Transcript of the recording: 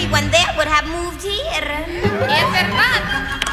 everyone there would have moved here. Es verdad.